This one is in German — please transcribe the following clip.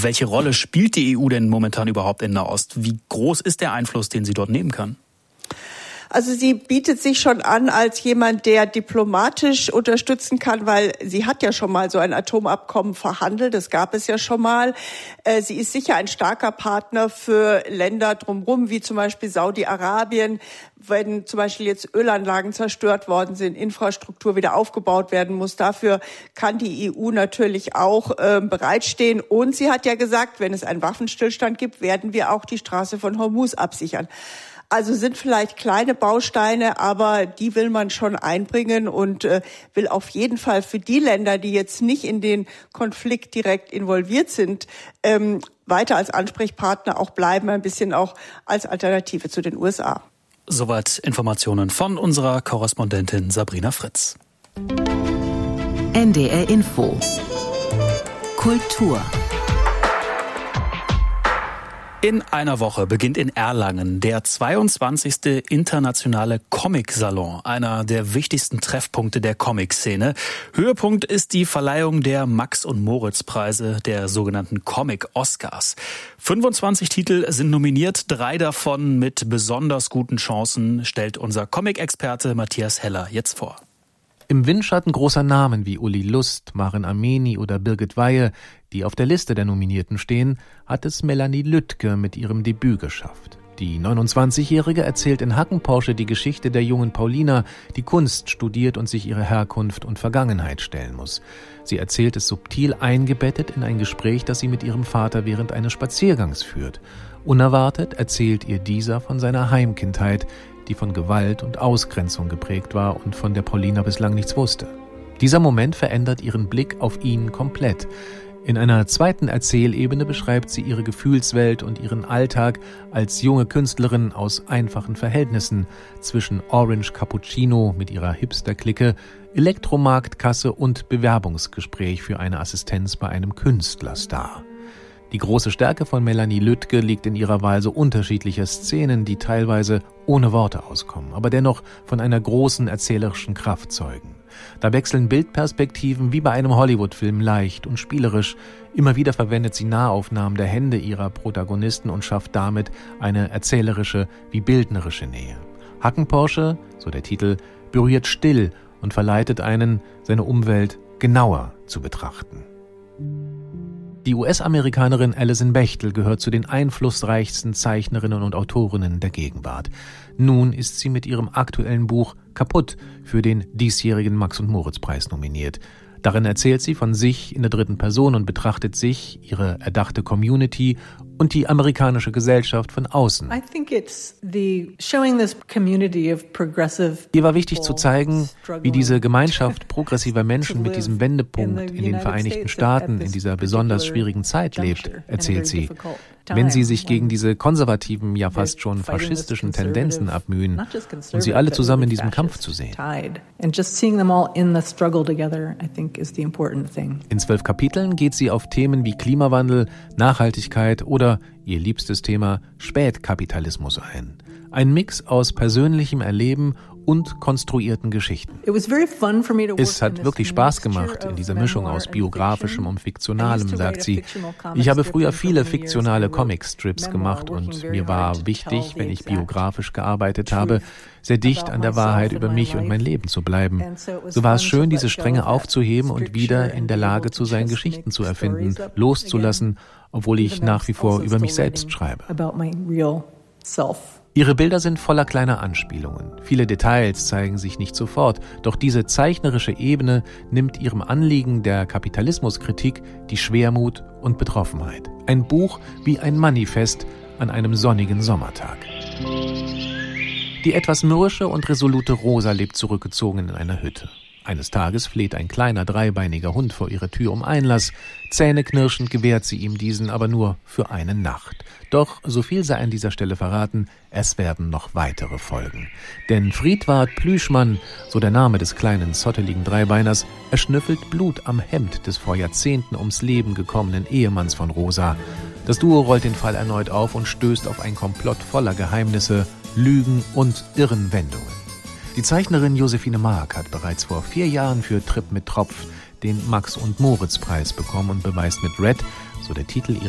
Welche Rolle spielt die EU denn momentan überhaupt in Nahost? Wie groß ist der Einfluss, den sie dort nehmen kann? Also sie bietet sich schon an als jemand, der diplomatisch unterstützen kann, weil sie hat ja schon mal so ein Atomabkommen verhandelt, das gab es ja schon mal. Sie ist sicher ein starker Partner für Länder drumherum, wie zum Beispiel Saudi-Arabien, wenn zum Beispiel jetzt Ölanlagen zerstört worden sind, Infrastruktur wieder aufgebaut werden muss. Dafür kann die EU natürlich auch bereitstehen. Und sie hat ja gesagt, wenn es einen Waffenstillstand gibt, werden wir auch die Straße von Hormuz absichern. Also sind vielleicht kleine Bausteine, aber die will man schon einbringen und will auf jeden Fall für die Länder, die jetzt nicht in den Konflikt direkt involviert sind, weiter als Ansprechpartner auch bleiben, ein bisschen auch als Alternative zu den USA. Soweit Informationen von unserer Korrespondentin Sabrina Fritz. NDR Info. Kultur. In einer Woche beginnt in Erlangen der 22. internationale Comic-Salon, einer der wichtigsten Treffpunkte der Comic-Szene. Höhepunkt ist die Verleihung der Max-und-Moritz-Preise, der sogenannten Comic-Oscars. 25 Titel sind nominiert, 3 davon mit besonders guten Chancen, stellt unser Comic-Experte Matthias Heller jetzt vor. Im Windschatten großer Namen wie Uli Lust, Maren Ameni oder Birgit Weihe, die auf der Liste der Nominierten stehen, hat es Melanie Lüttke mit ihrem Debüt geschafft. Die 29-Jährige erzählt in Hackenporsche die Geschichte der jungen Paulina, die Kunst studiert und sich ihre Herkunft und Vergangenheit stellen muss. Sie erzählt es subtil eingebettet in ein Gespräch, das sie mit ihrem Vater während eines Spaziergangs führt. Unerwartet erzählt ihr dieser von seiner Heimkindheit, die von Gewalt und Ausgrenzung geprägt war und von der Paulina bislang nichts wusste. Dieser Moment verändert ihren Blick auf ihn komplett. In einer zweiten Erzählebene beschreibt sie ihre Gefühlswelt und ihren Alltag als junge Künstlerin aus einfachen Verhältnissen zwischen Orange Cappuccino mit ihrer Hipster-Clique, Elektromarktkasse und Bewerbungsgespräch für eine Assistenz bei einem Künstlerstar. Die große Stärke von Melanie Lüttke liegt in ihrer Wahl so unterschiedlicher Szenen, die teilweise ohne Worte auskommen, aber dennoch von einer großen erzählerischen Kraft zeugen. Da wechseln Bildperspektiven wie bei einem Hollywood-Film leicht und spielerisch. Immer wieder verwendet sie Nahaufnahmen der Hände ihrer Protagonisten und schafft damit eine erzählerische wie bildnerische Nähe. Hackenporsche, so der Titel, berührt still und verleitet einen, seine Umwelt genauer zu betrachten. Die US-Amerikanerin Alison Bechtel gehört zu den einflussreichsten Zeichnerinnen und Autorinnen der Gegenwart. Nun ist sie mit ihrem aktuellen Buch Kaputt für den diesjährigen Max-und-Moritz-Preis nominiert. Darin erzählt sie von sich in der dritten Person und betrachtet sich, ihre erdachte Community und die amerikanische Gesellschaft von außen. Ihr war wichtig zu zeigen, wie diese Gemeinschaft progressiver Menschen mit diesem Wendepunkt in den Vereinigten Staaten in dieser besonders schwierigen Zeit lebt, erzählt sie. Wenn sie sich gegen diese konservativen, ja fast schon faschistischen Tendenzen abmühen und sie alle zusammen in diesem Kampf zu sehen. In 12 Kapiteln geht sie auf Themen wie Klimawandel, Nachhaltigkeit oder ihr liebstes Thema Spätkapitalismus ein. Ein Mix aus persönlichem Erleben und konstruierten Geschichten. Es hat wirklich Spaß gemacht in dieser Mischung aus biografischem und fiktionalem, sagt sie. Ich habe früher viele fiktionale Comicstrips gemacht und mir war wichtig, wenn ich biografisch gearbeitet habe, sehr dicht an der Wahrheit über mich und mein Leben zu bleiben. So war es schön, diese Stränge aufzuheben und wieder in der Lage zu sein, Geschichten zu erfinden, loszulassen, obwohl ich nach wie vor über mich selbst schreibe. Ihre Bilder sind voller kleiner Anspielungen. Viele Details zeigen sich nicht sofort, doch diese zeichnerische Ebene nimmt ihrem Anliegen der Kapitalismuskritik die Schwermut und Betroffenheit. Ein Buch wie ein Manifest an einem sonnigen Sommertag. Die etwas mürrische und resolute Rosa lebt zurückgezogen in einer Hütte. Eines Tages fleht ein kleiner dreibeiniger Hund vor ihre Tür um Einlass. Zähneknirschend gewährt sie ihm diesen, aber nur für eine Nacht. Doch, so viel sei an dieser Stelle verraten, es werden noch weitere folgen. Denn Friedwart Plüschmann, so der Name des kleinen, zotteligen Dreibeiners, erschnüffelt Blut am Hemd des vor Jahrzehnten ums Leben gekommenen Ehemanns von Rosa. Das Duo rollt den Fall erneut auf und stößt auf ein Komplott voller Geheimnisse, Lügen und irren Wendungen. Die Zeichnerin Josephine Mark hat bereits vor 4 Jahren für Trip mit Tropf den Max-und-Moritz-Preis bekommen und beweist mit Red, so der Titel ihres